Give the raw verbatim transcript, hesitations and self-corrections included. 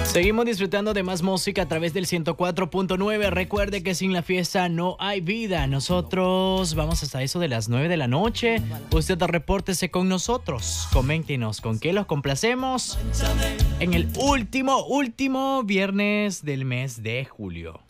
Seguimos disfrutando de más música a través del ciento cuatro punto nueve. Recuerde que sin la fiesta no hay vida. Nosotros vamos hasta eso de las nueve de la noche. Usted repórtese con nosotros. Coméntenos con qué los complacemos en el último, último viernes del mes de julio.